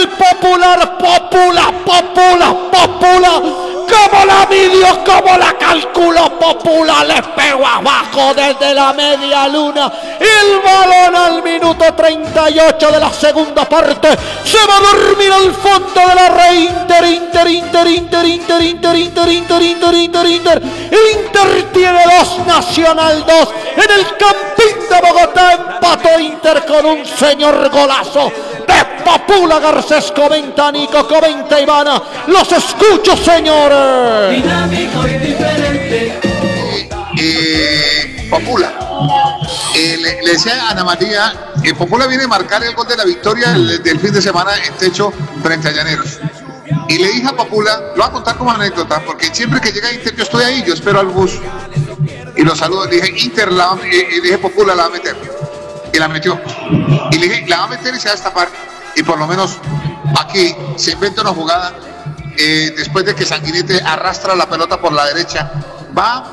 el Popular, Popula. Como la midió, como la calculó Popula, le pegó abajo desde la media luna. El balón al minuto 38 de la segunda parte. Se va a dormir al fondo de la red. Inter tiene 2, Nacional 2. En el Campín de Bogotá empató Inter con un señor golazo de Popula. Garcés, comenta Nico, comenta Ivana. Los escucho, señores. Dinámico y diferente. Popula. Le decía a Ana María, Popula viene a marcar el gol de la victoria del fin de semana en Techo frente a Llaneros. Y le dije a Popula, lo voy a contar como anécdota, porque siempre que llega Inter yo estoy ahí, yo espero al bus. Y lo saludo, le dije, Inter, le dije, Popula la va a meter. Y la metió. Y le dije, la va a meter y se va a destapar. Y por lo menos aquí se inventa una jugada. Después de que Sanguinetti arrastra la pelota por la derecha, va,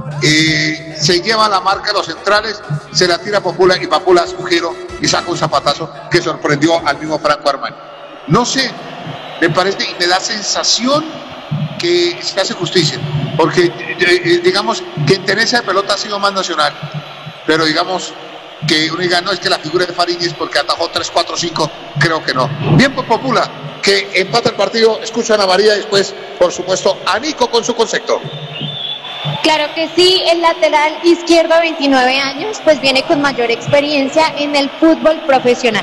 se lleva la marca de los centrales, se la tira a Popula y Popula hace un giro y saca un zapatazo que sorprendió al mismo Franco Armani. No sé, me parece y me da sensación que se hace justicia, porque digamos que en tenencia de pelota ha sido más Nacional, pero digamos que uno diga, no, es que la figura de Fariñez porque atajó 3, 4, 5, creo que no. Bien por Popula, que empata el partido. Escucho a Ana María y después, por supuesto, a Nico con su concepto. Claro que sí, el lateral izquierdo de 29 años, pues viene con mayor experiencia en el fútbol profesional.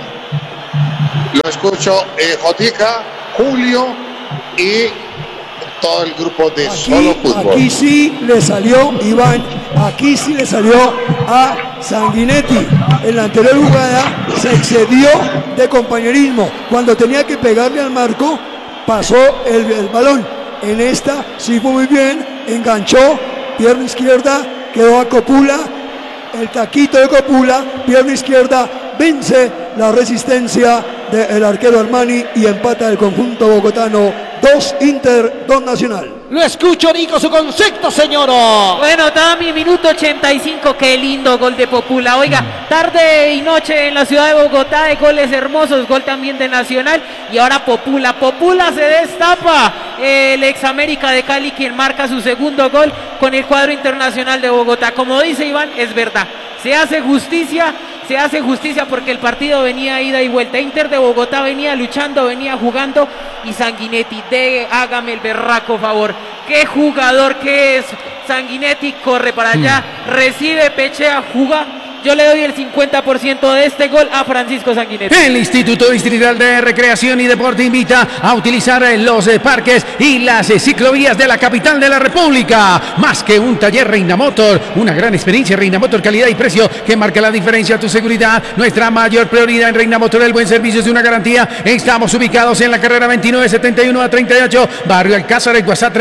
Lo escucho, Jotica, Julio y todo el grupo de Solo Fútbol. Aquí sí le salió Iván, aquí sí le salió a Sanguinetti. En la anterior jugada se excedió de compañerismo. Cuando tenía que pegarle al marco, pasó el balón. En esta sí fue muy bien, enganchó, pierna izquierda, quedó a Copula. El taquito de Copula, pierna izquierda, vence la resistencia del arquero Armani y empata el conjunto bogotano. 2 Inter, 2 Nacional. Lo escucho, Nico, su concepto, señor. Bueno, Tami, minuto 85, qué lindo gol de Popula. Oiga, tarde y noche en la ciudad de Bogotá de goles hermosos, gol también de Nacional. Y ahora Popula se destapa. El ex América de Cali, quien marca su segundo gol con el cuadro internacional de Bogotá. Como dice Iván, es verdad, se hace justicia porque el partido venía ida y vuelta. Inter de Bogotá venía luchando, venía jugando, y Sanguinetti, hágame el berraco favor. Qué jugador que es Sanguinetti, corre para allá, recibe, pechea, juega. Yo le doy el 50% de este gol a Francisco Sanguinetti. El Instituto Distrital de Recreación y Deporte invita a utilizar los parques y las ciclovías de la capital de la República. Más que un taller, Reina Motor, una gran experiencia. Reina Motor, calidad y precio que marca la diferencia. Tu seguridad, nuestra mayor prioridad en Reina Motor. El buen servicio es una garantía. Estamos ubicados en la carrera 2971 a 38, Barrio Alcázar. El WhatsApp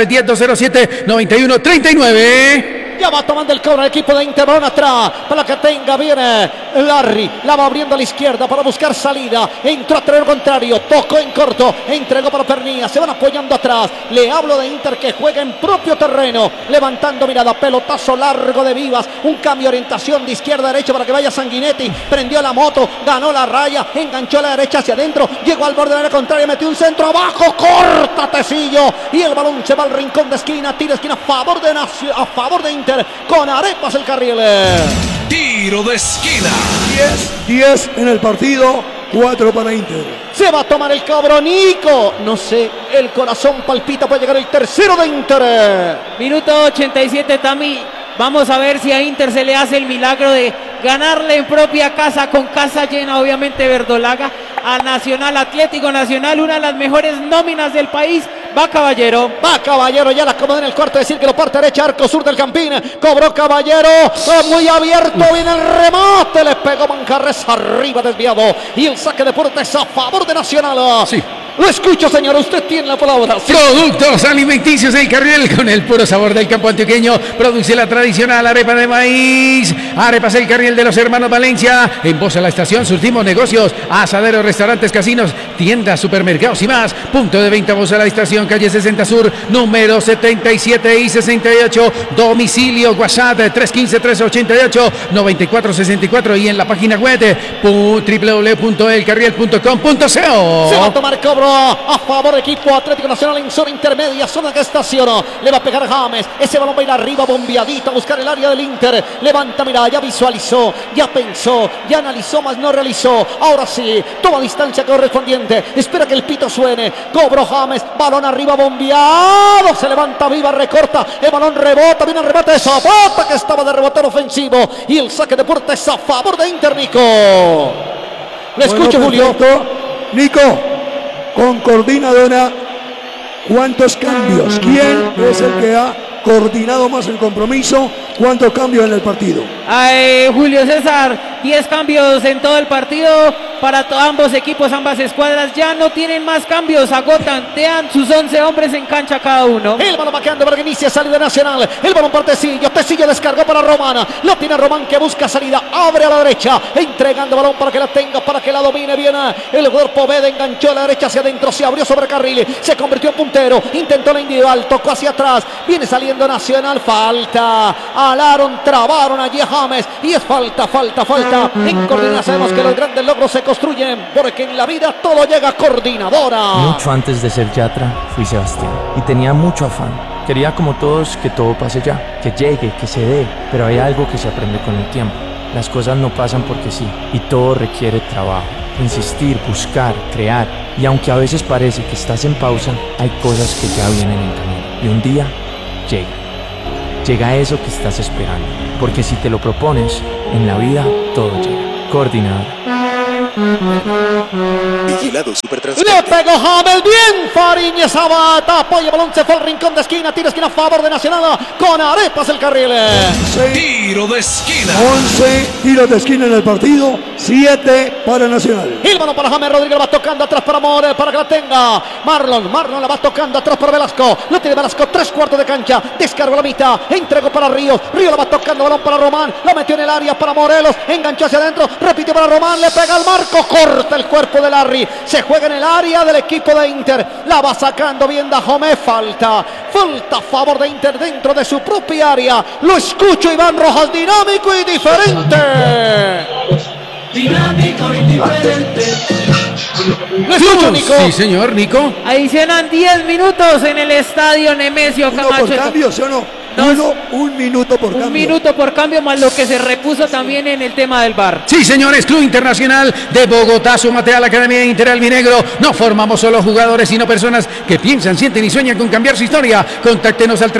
310-207-9139. Ya va tomando el cobro el equipo de Inter, balón atrás para que tenga, viene Larry, la va abriendo a la izquierda para buscar salida, entró a terreno contrario, tocó en corto, entregó para Pernilla, se van apoyando atrás. Le hablo de Inter que juega en propio terreno, levantando mirada, pelotazo largo de Vivas, un cambio de orientación de izquierda a derecha para que vaya Sanguinetti, prendió la moto, ganó la raya, enganchó a la derecha hacia adentro, llegó al borde de la contraria, metió un centro abajo, corta Tecillo, y el balón se va al rincón de esquina, tira esquina a favor de Inter, con Arepas el carril. Tiro de esquina. 10 en el partido, 4 para Inter. Se va a tomar el cobro Nico. No sé, el corazón palpita para llegar el tercero de Inter. Minuto 87, Tami. Vamos a ver si a Inter se le hace el milagro de ganarle en propia casa, con casa llena, obviamente, Verdolaga, a Nacional, Atlético Nacional, una de las mejores nóminas del país. Va Caballero, ya la acomoda en el cuarto, decir que lo parte derecha, arco sur del Campín, cobró Caballero, muy abierto, viene el remate, le pegó Manjarres arriba, desviado, y el saque de puerta es a favor de Nacional. Sí. Lo escucho, señor, usted tiene la palabra. Productos alimenticios El Carriel, con el puro sabor del campo antioqueño. Produce la tradicional arepa de maíz. Arepas El Carriel de los hermanos Valencia. En Bosa La Estación surtimos negocios, asaderos, restaurantes, casinos, tiendas, supermercados y más. Punto de venta Bosa La Estación, calle 60 Sur, número 77 y 68. Domicilio WhatsApp 315-388-9464 y en la página web www.elcarriel.com.co. Se va a tomar cobro a favor del equipo Atlético Nacional en zona intermedia, zona que estaciona. Le va a pegar James. Ese balón va a ir arriba, bombeadito, a buscar el área del Inter. Levanta, mira, ya visualizó, ya pensó, ya analizó, más no realizó. Ahora sí, toma distancia correspondiente. Espera que el pito suene. Cobro James, balón arriba, bombeado. Se levanta viva, recorta. El balón rebota, viene el remate de Zapata, que estaba de rebotar ofensivo. Y el saque de puerta es a favor de Inter, Nico. Le escucho, Julio. Nico, con coordinadora, ¿cuántos cambios? ¿Quién es el que ha coordinado más el compromiso? ¿Cuántos cambios en el partido? Julio César, 10 cambios en todo el partido para ambos equipos, ambas escuadras. Ya no tienen más cambios, agotan, dejan sus 11 hombres en cancha cada uno. El balón va quedando para que inicie salida Nacional. El balón para Tecillo. Tecillo descargó para Román. Lo tiene Román, que busca salida. Abre a la derecha, entregando balón para que la tenga, para que la domine bien. El cuerpo Poveda enganchó a la derecha hacia adentro, se abrió sobre carril, se convirtió en puntero, intentó la individual, tocó hacia atrás. Viene saliendo Nacional, falta. Alaron, trabaron allí a James y es falta. En coordinación sabemos que los grandes logros se construyen porque en la vida todo llega coordinadora. Mucho antes de ser Yatra fui Sebastián y tenía mucho afán. Quería como todos que todo pase ya, que llegue, que se dé, pero hay algo que se aprende con el tiempo. Las cosas no pasan porque sí y todo requiere trabajo, insistir, buscar, crear. Y aunque a veces parece que estás en pausa, hay cosas que ya vienen en camino y un día llega. Llega eso que estás esperando, porque si te lo propones, en la vida todo llega. Coordinador. Vigilado Supertransporte. Le pegó James, bien Fariñez, Sabata, apoya, balón, se fue al rincón de esquina, tira esquina a favor de Nacional, con Arepas El Carriel. Tiro de esquina. 11 tiros de esquina en el partido, 7 para Nacional. El balón para James Rodríguez, va tocando atrás para More, para que la tenga Marlon la va tocando atrás para Velasco, lo tiene Velasco, 3/4 de cancha, descargó la mitad, entregó para Ríos la va tocando, balón para Román, la metió en el área para Morelos, enganchó hacia adentro, repitió para Román, le pega al marco, corta el cuerpo de Larry, se juega en el área del equipo de Inter, la va sacando bien Dajomé, falta a favor de Inter dentro de su propia área. Lo escucho, Iván Rojas, dinámico y diferente. Dinámico y diferente. Lo escucho, Nico. Sí, señor, Nico. Adicionan 10 minutos en el estadio Nemesio ¿Uno Camacho. por cambio, sí o no? Un minuto por cambio. Un minuto por cambio, más lo que se repuso también en el tema del VAR. Sí, señores, Club Internacional de Bogotá, súmate a la Academia Inter Albinegro. No formamos solo jugadores, sino personas que piensan, sienten y sueñan con cambiar su historia. Contáctenos al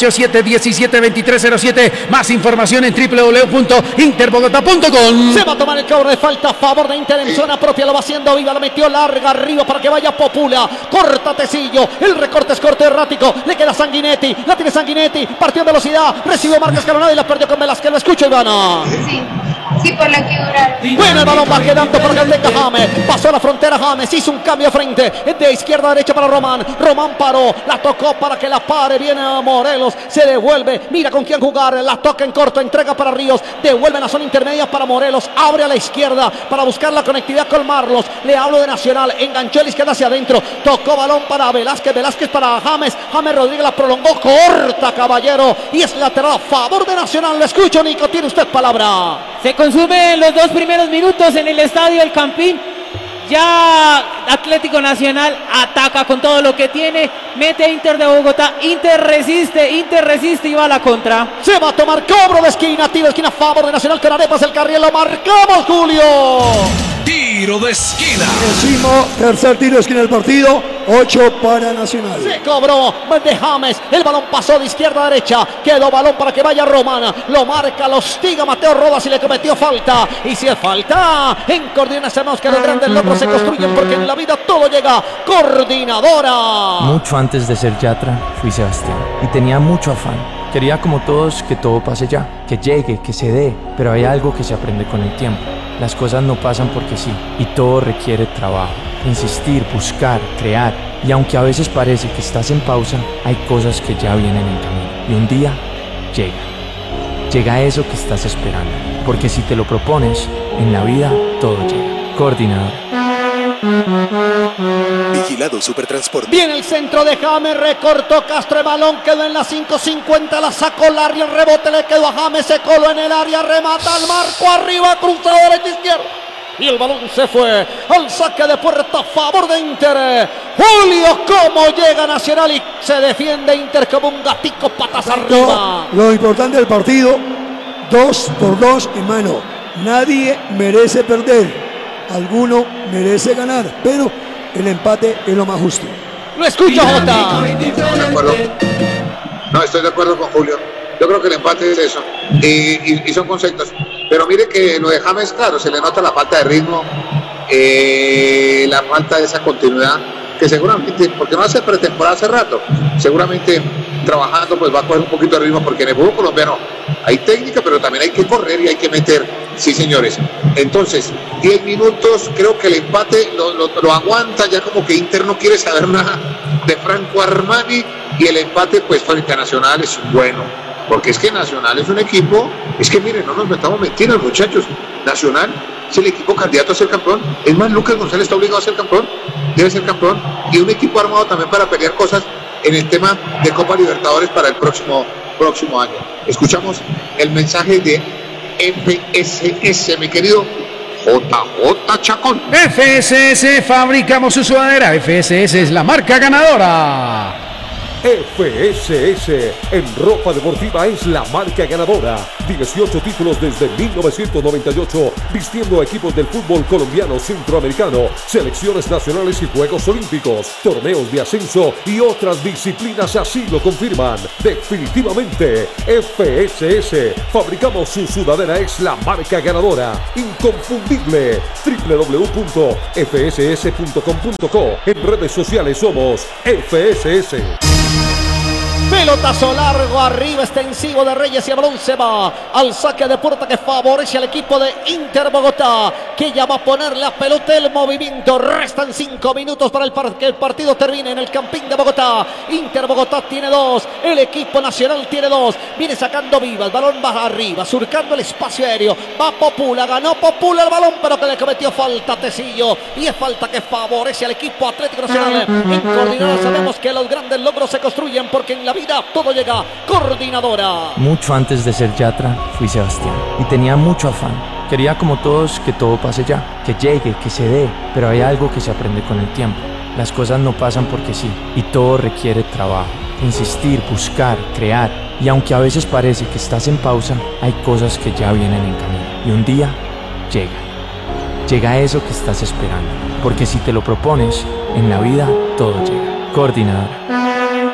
318-717-2307. Más información en www.interbogotá.com. Se va a tomar el cobro de falta a favor de Inter en zona propia, lo va haciendo viva, la metió larga arriba para que vaya Popula. Corta Tecillo, el recorte es corto errático, le queda Sanguinetti, la tiene Sanguinetti. Partió en velocidad, recibió marca escalonada y la perdió con Velázquez. Lo escucho, Ivana. Sí, por la que duraron. Bueno, el balón va quedando por que tenga James. Pasó la frontera James, hizo un cambio de frente. De izquierda a derecha para Román. Román paró, la tocó para que la pare. Viene a Morelos, se devuelve. Mira con quién jugar, la toca en corto, entrega para Ríos. Devuelve en la zona intermedia para Morelos. Abre a la izquierda para buscar la conectividad con Marlos. Le hablo de Nacional, enganchó a la izquierda hacia adentro. Tocó balón para Velázquez, Velázquez para James. James Rodríguez la prolongó, corta, caballero. Y es lateral a favor de Nacional. Lo escucho, Nico, tiene usted palabra. Se consumen los 2 primeros minutos en el estadio El Campín. Ya Atlético Nacional ataca con todo lo que tiene, mete a Inter de Bogotá, Inter resiste y va a la contra. Se va a tomar cobro de esquina, tiro de esquina a favor de Nacional con Arepas El Carriel, lo marcamos, Julio. Tiro de esquina. Tercer tiro de esquina del partido, 8 para Nacional. Se cobró de James, el balón pasó de izquierda a derecha, quedó balón para que vaya Romana, lo marca, lo hostiga Mateo Rodas y le cometió falta. Y si es falta, en coordinación sabemos que los grandes logros se construyen porque en la vida todo llega. Coordinadora. Mucho antes de ser Yatra fui Sebastián y tenía mucho afán. Quería como todos que todo pase ya, que llegue, que se dé, pero hay algo que se aprende con el tiempo. Las cosas no pasan porque sí y todo requiere trabajo, insistir, buscar, crear. Y aunque a veces parece que estás en pausa, hay cosas que ya vienen en camino. Y un día llega. Llega eso que estás esperando. Porque si te lo propones, en la vida todo llega. Coordinador. Vigilado Supertransporte. Viene el centro de James, recortó Castro, el balón quedó en la 5.50, la sacó Larry, el rebote le quedó a James, se coló en el área, remata al marco, arriba, cruzado derecha izquierda. Y el balón se fue al saque de puerta a favor de Inter. Julio, cómo llega Nacional y se defiende Inter como un gatico, patas arriba. Lo importante del partido, 2-2 en mano. Nadie merece perder, alguno merece ganar, pero el empate es lo más justo. Lo escucho, Jota. No, estoy de acuerdo con Julio. Yo creo que el empate es eso. Y son conceptos. Pero mire que lo de James, claro, se le nota la falta de ritmo, la falta de esa continuidad, que seguramente, porque no hace pretemporada hace rato, seguramente trabajando pues va a coger un poquito de ritmo, porque en el fútbol colombiano hay técnica, pero también hay que correr y hay que meter. Sí, señores. Entonces, 10 minutos, creo que el empate lo aguanta, ya como que Inter no quiere saber nada de Franco Armani, y el empate pues frente a Nacional es bueno. Porque es que Nacional es un equipo, es que miren, no nos metamos mentiras, muchachos. Nacional es el equipo candidato a ser campeón. Es más, Lucas González está obligado a ser campeón, debe ser campeón. Y un equipo armado también para pelear cosas en el tema de Copa Libertadores para el próximo año. Escuchamos el mensaje de FSS, mi querido JJ Chacón. FSS, fabricamos su sudadera. FSS es la marca ganadora. FSS en ropa deportiva es la marca ganadora. 18 títulos desde 1998, vistiendo equipos del fútbol colombiano, centroamericano, selecciones nacionales y Juegos Olímpicos, torneos de ascenso y otras disciplinas así lo confirman. Definitivamente, FSS, fabricamos su sudadera, es la marca ganadora, inconfundible. www.fss.com.co. En redes sociales somos FSS. Pelotazo largo arriba, extensivo de Reyes, y el balón se va al saque de puerta que favorece al equipo de Inter Bogotá, que ya va a poner la pelota en movimiento. Restan 5 minutos para que el partido termine en el Campín de Bogotá. Inter Bogotá tiene 2, el equipo Nacional tiene 2. Viene sacando Viva, el balón va arriba, surcando el espacio aéreo. Va Popula, ganó Popula el balón, pero que le cometió falta Tecillo. Y es falta que favorece al equipo Atlético Nacional. En Coordinadora sabemos que los grandes logros se construyen porque en la vida todo llega. Coordinadora. Mucho antes de ser Yatra, fui Sebastián. Y tenía mucho afán. Quería como todos que todo pase ya. Que llegue, que se dé. Pero hay algo que se aprende con el tiempo. Las cosas no pasan porque sí. Y todo requiere trabajo. Insistir, buscar, crear. Y aunque a veces parece que estás en pausa, hay cosas que ya vienen en camino. Y un día llega. Llega eso que estás esperando. Porque si te lo propones, en la vida todo llega. Coordinadora.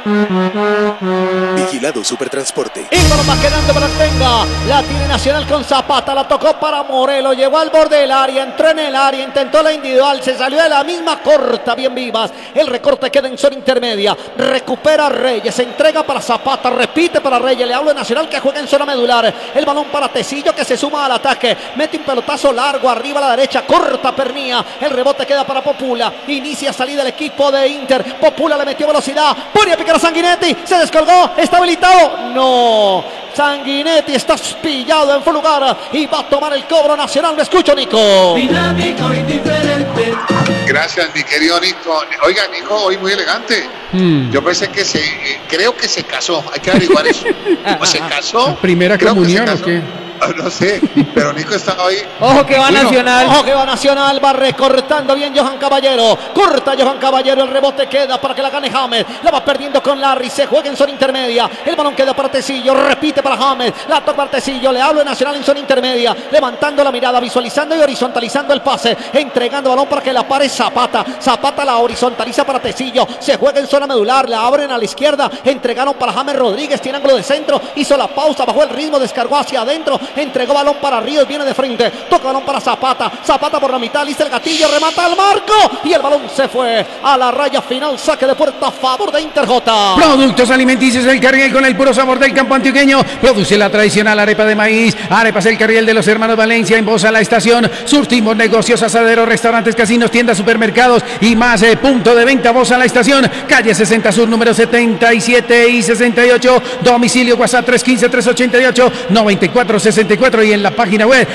Vigilado Supertransporte. El balón va quedando para Tenga. La tiene Nacional con Zapata. La tocó para Morelo. Llegó al borde del área. Entró en el área. Intentó la individual. Se salió de la misma. Corta bien Vivas. El recorte queda en zona intermedia. Recupera Reyes. Se entrega para Zapata. Repite para Reyes. Le hablo de Nacional que juega en zona medular. El balón para Tecillo que se suma al ataque. Mete un pelotazo largo arriba a la derecha. Corta Pernía. El rebote queda para Popula. Inicia salida el equipo de Inter. Popula le metió velocidad. Pone a picar a Sanguinetti. Se descolgó. Está habilitado. No. Sanguinetti está pillado en full lugar y va a tomar el cobro Nacional. Me escucho, Nico. Dinámico y diferente. Gracias, mi querido Nico. Oiga, Nico, hoy muy elegante. Yo pensé que creo que se casó. Hay que averiguar eso. ¿O se casó? ¿Primera Creo que comunión se o casó. qué? No sé, pero Nico está hoy. Ojo que va Nacional. Ojo que va Nacional, va recortando bien Johan Caballero. Corta Johan Caballero, el rebote queda para que la gane James. La va perdiendo con Larry, se juega en zona intermedia. El balón queda para Tecillo, repite para James. La toca para Tecillo, le hablo de Nacional en zona intermedia. Levantando la mirada, visualizando y horizontalizando el pase. Entregando balón para que la pare Zapata. Zapata la horizontaliza para Tecillo. Se juega en zona medular, la abren a la izquierda. Entregaron para James Rodríguez, tiene ángulo de centro. Hizo la pausa, bajó el ritmo, descargó hacia adentro. entregó balón para Ríos, viene de frente, toca balón para Zapata, Zapata por la mitad, lista el gatillo, remata al marco y el balón se fue a la raya final, saque de puerta a favor de Inter J. Productos alimenticios El Carriel, con el puro sabor del campo antioqueño, produce la tradicional arepa de maíz. Arepas El Carriel de los hermanos Valencia, en Bosa La Estación. Surtimos negocios, asaderos, restaurantes, casinos, tiendas, supermercados y más. Punto de venta Bosa La Estación, calle 60 Sur, número 77 y 68. Domicilio WhatsApp 315-388-9464 y en la página web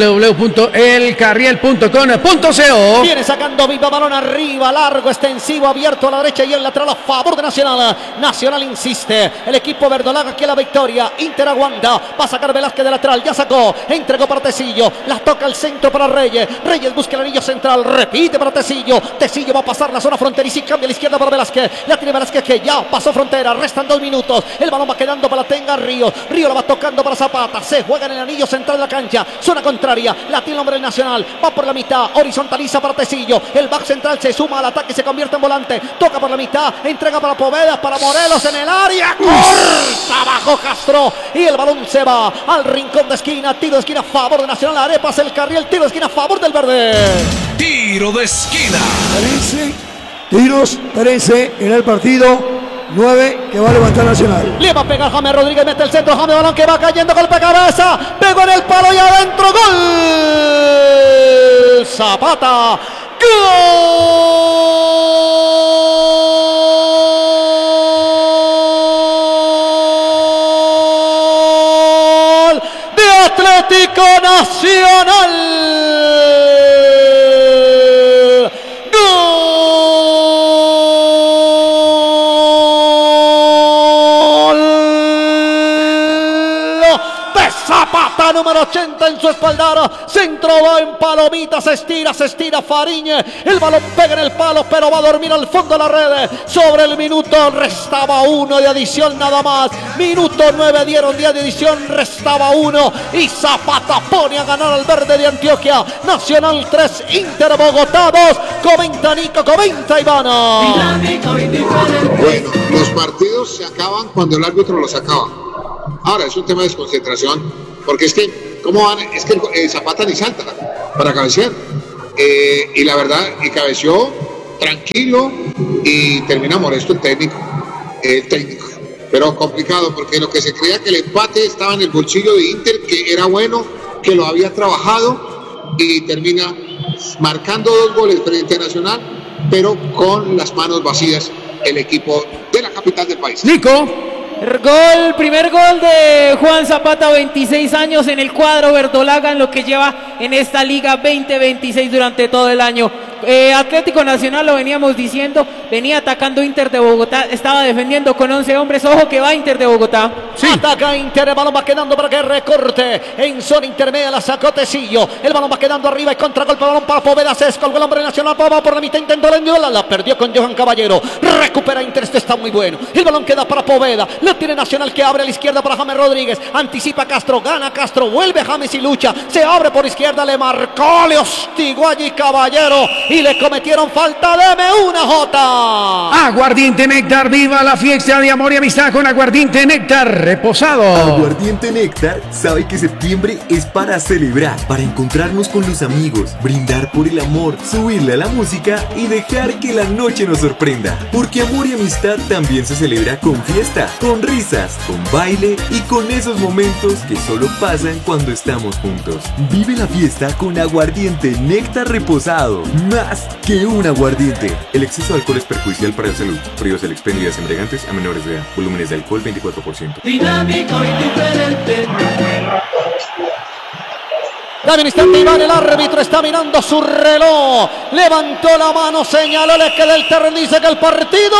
www.elcarriel.com.co. Viene sacando Viva, balón arriba, largo, extensivo, abierto a la derecha y el lateral a favor de Nacional. Nacional insiste, el equipo verdolaga quiere la victoria. Inter aguanta, va a sacar Velázquez de lateral, ya sacó, entregó para Tecillo, la toca al centro para Reyes. Reyes busca el anillo central, repite para Tecillo. Tecillo va a pasar la zona fronteriza y cambia a la izquierda para Velázquez. La tiene Velázquez que ya pasó frontera, restan 2 minutos. El balón va quedando para la tenga Ríos. Ríos la va tocando para Zapata, se juega en el anillo central de la cancha, zona contraria, la tiene el hombre del Nacional, va por la mitad, horizontaliza para Tecillo. El back central se suma al ataque, se convierte en volante, toca por la mitad, entrega para Poveda, para Morelos en el área, corta abajo Castro y el balón se va al rincón de esquina, tiro de esquina a favor de Nacional. Arepas El Carriel, tiro de esquina a favor del verde. Tiro de esquina. 13 tiros, 13 en el partido. 9 que va a levantar Nacional. Le va a pegar James Rodríguez, mete el centro, James, balón que va cayendo, golpe cabeza, pegó en el palo y adentro, gol. Zapata, gol de Atlético Nacional. Zapata, número 80 en su espaldar, centro va en palomita, se estira Fariñe, el balón pega en el palo, pero va a dormir al fondo de la red. Sobre el minuto restaba 1 de adición nada más, minuto 9 dieron de adición, restaba 1 y Zapata pone a ganar al verde de Antioquia. Nacional 3, Inter Bogotá 2, comenta Nico, comenta Ivana. Bueno, los partidos se acaban cuando el árbitro los acaba. Ahora es un tema de desconcentración, porque es que, ¿cómo van? Es que Zapata ni salta para cabecear. Y la verdad, y cabeció tranquilo y termina molesto el técnico. Pero complicado, porque lo que se creía que el empate estaba en el bolsillo de Inter, que era bueno, que lo había trabajado, y termina marcando 2 goles frente a Nacional, pero con las manos vacías el equipo de la capital del país. Nico. Primer gol de Juan Zapata, 26 años en el cuadro verdolaga en lo que lleva en esta Liga 2026 durante todo el año. Atlético Nacional, lo veníamos diciendo, venía atacando Inter de Bogotá, estaba defendiendo con 11 hombres, ojo que va Inter de Bogotá. Sí. Ataca Inter, el balón va quedando para que recorte, en zona intermedia la sacó Tecillo, el balón va quedando arriba y contragolpe, el balón para Poveda, se escolgó el hombre Nacional, va por la mitad, intentó la perdió con Johan Caballero, recupera Inter, este está muy bueno, el balón queda para Poveda, lo tiene Nacional que abre a la izquierda para James Rodríguez, anticipa Castro, gana Castro, vuelve James y lucha, se abre por izquierda, le marcó, le hostigó allí Caballero y le cometieron falta. Deme una Jota. Aguardiente Néctar, viva la fiesta de amor y amistad con Aguardiente Néctar reposado. Aguardiente Néctar sabe que septiembre es para celebrar, para encontrarnos con los amigos, brindar por el amor, subirle a la música y dejar que la noche nos sorprenda. Porque amor y amistad también se celebra con fiesta, con risas, con baile y con esos momentos que solo pasan cuando estamos juntos. Vive la fiesta con Aguardiente Néctar reposado. Más que un aguardiente. El exceso de alcohol es perjudicial para la salud. Prohíbas el expendio de embriagantes a menores de edad. Volúmenes de alcohol 24%. Dinámico y diferente. Dame un instante, Iván, el árbitro está mirando su reloj. Levantó la mano, señaló, le queda el terreno, dice que el partido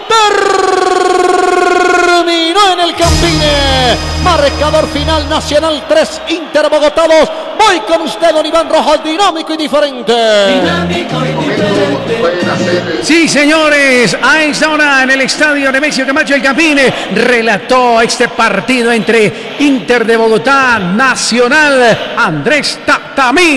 terminó en el Campine. Marcador final, Nacional 3, Inter Bogotá 2. Voy con usted, don Iván Rojas, dinámico y diferente. Dinámico y diferente. Sí, señores, a esta hora en el estadio Nemesio Camacho El Campine relató este partido entre Inter de Bogotá, Nacional, Andrés Tatamí.